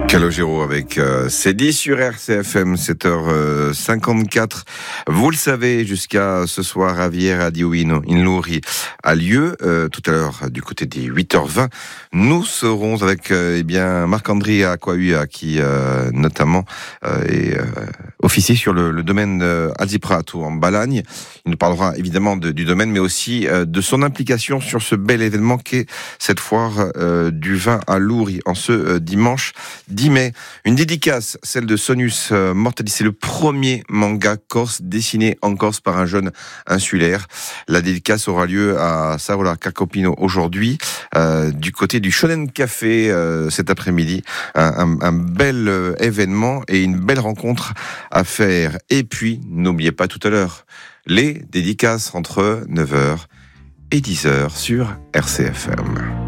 Calogero avec Cédille sur RCFM, 7h54. Vous le savez, jusqu'à ce soir, Javier Adioino Inlouri a lieu. Tout à l'heure, du côté des 8h20, nous serons avec Marc-André Aquaua qui notamment est officier sur le domaine Aziprato en Balagne. Il nous parlera évidemment du domaine, mais aussi de son implication sur ce bel événement qu'est cette foire du vin à Louri en ce dimanche 10 mai. Une dédicace, celle de Sonus Mortalis. C'est le premier manga corse dessiné en Corse par un jeune insulaire. La dédicace aura lieu à Sarola Cacopino aujourd'hui, du côté du Shonen Café cet après-midi. Un bel événement et une belle rencontre à faire. Et puis, n'oubliez pas tout à l'heure, les dédicaces entre 9h et 10h sur RCFM.